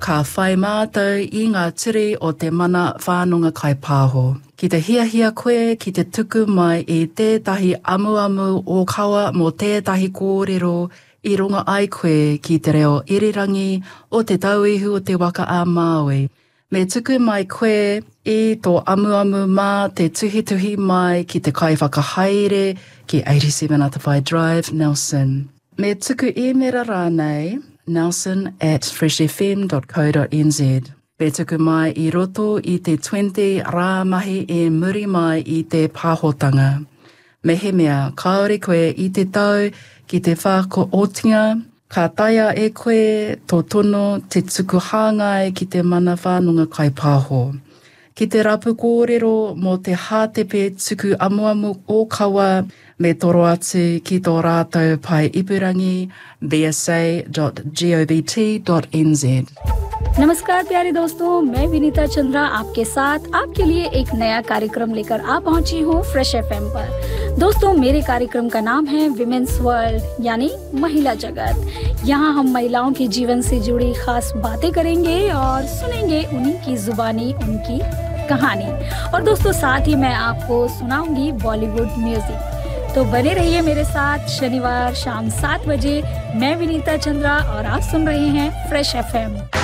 Ka whai mātou I ngā tiri o te mana whānunga kai pāho. Ki te hiahia koe ki te tuku mai I tētahi amuamu o kawa mō tētahi kōrero I runga ai koe ki te reo irirangi o te tauihu o te waka a Māui. Me tuku mai koe I tō amuamu mā te tuhituhi mai ki te kai whakahaere ki 87 Atawhai Drive, Nelson. Me tuku I mera rānei, nelson@freshfm.co.nz. Me tuku mai I roto I te 20 rāmahi e muri mai I te pāhotanga. Me he mea, kaore koe I te tau ki te whako otinga, ka taia e koe tō tono te tuku hāngai ki te mana whānunga kai pāho. Ki te rapu kōrero mō te hātepe tuku amuamu o kawa me toro atu ki tō rātou pai ipurangi bsa.govt.nz. नमस्कार प्यारे दोस्तों, मैं विनीता चंद्रा आपके साथ आपके लिए एक नया कार्यक्रम लेकर आ पहुंची हूं फ्रेश एफएम पर। दोस्तों, मेरे कार्यक्रम का नाम है विमेन्स वर्ल्ड यानी महिला जगत। यहां हम महिलाओं के जीवन से जुड़ी खास बातें करेंगे और सुनेंगे उन्हीं की जुबानी उनकी कहानी। और दोस्तों, साथ ही मैं आपको सुनाऊंगी बॉलीवुड म्यूजिक। तो बने रहिए मेरे साथ शनिवार शाम 7 बजे। मैं विनीता चंद्रा और आप सुन रहे हैं फ्रेश एफएम।